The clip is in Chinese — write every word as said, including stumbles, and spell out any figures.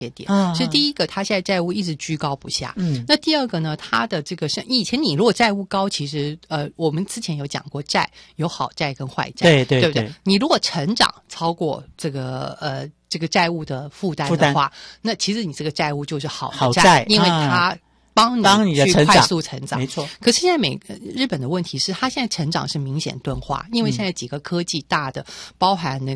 点，嗯，是第一个，它现在债务一直居高不下，嗯，那第二个呢，它的这个是以前你如果债务高，其实呃，我们之前有讲过，债有好债跟坏债， 对对对, 对不对？你如果成长超过这个呃这个债务的负担的话，那其实你这个债务就是好的好债， 因为它帮你帮你的去快速成长， 没错。 可是现在美日本的问题是，它现在成长是明显钝化，因为现在几个科技大的，包含那